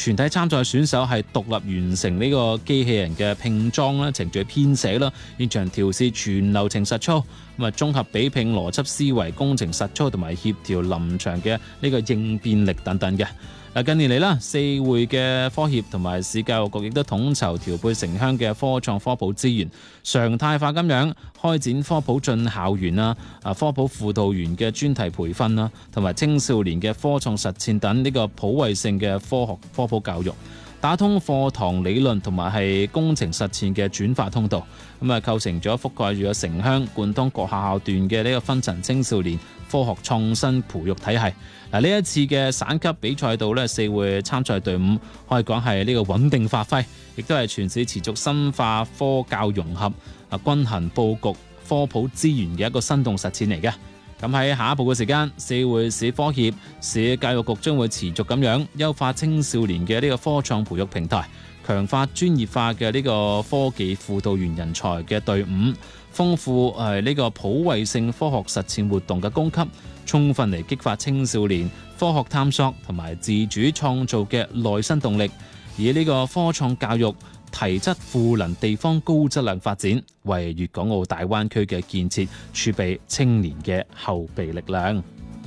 全體參賽選手係獨立完成呢個機器人嘅拼裝啦、程序編寫啦、現場調試全流程實操，咁啊綜合比拼邏輯思維、工程實操同埋協調臨場嘅呢個應變力等等嘅。近年嚟啦，四會嘅科協同埋市教育局亦都統籌調配城鄉嘅科創科普資源，常態化咁樣開展科普進校園啦、科普輔導員嘅專題培訓啦，同埋青少年嘅科創實踐等呢個普惠性嘅科普教育，打通課堂理論同埋係工程實踐嘅轉化通道，咁啊構成咗覆蓋住咗城鄉貫通各校段嘅呢個分層青少年科學創新培育體系。呢一次嘅省級比賽度呢，四會參賽隊伍可以講係呢個穩定發揮，亦都係全市持續深化科教融合、均衡佈局科普資源嘅一個生動實踐嚟嘅。咁喺下一步嘅時間，四會市科協、市教育局將會持續咁樣優化青少年嘅呢個科創培育平台，強化專業化嘅呢個科技輔導員人才嘅隊伍，豐富呢個普惠性科學實踐活動嘅供給，充分嚟激發青少年科學探索同埋自主創造嘅內生動力，以呢個科創教育提質賦能地方高質量發展，為粵港澳大灣區嘅建設儲備青年嘅後備力量。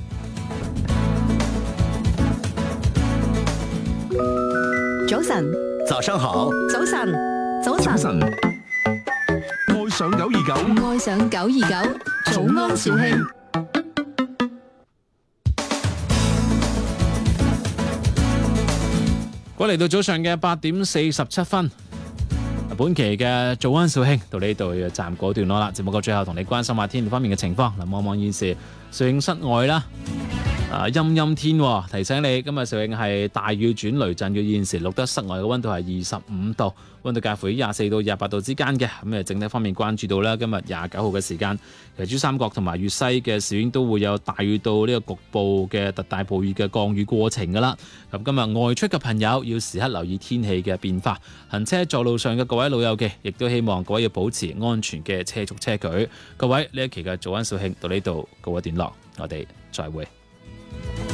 早晨， 早上好， 早晨，早晨， 早晨，愛上929， 愛上929，早安兆慶。 我嚟到早上嘅8點47分，本期嘅早安兆慶到呢度要暫告段落啦。節目嘅最後同你關心下天氣方面嘅情況。望望現時肇慶室外啦，陰陰天，提醒你今日肇慶係大雨轉雷陣雨，現時錄得室外嘅溫度係25度，溫度介乎於24到28度之間嘅。咁整體方面關注到啦，今日29號嘅時間，其實珠三角同埋粵西嘅肇慶都會有大雨到呢個局部嘅特大暴雨嘅降雨過程噶啦。咁今日外出嘅朋友要時刻留意天氣嘅變化，行車在路上嘅各位老友記，亦都希望各位要保持安全嘅車速車距。各位，呢一期嘅早安肇慶到呢度告一段落，我哋再會。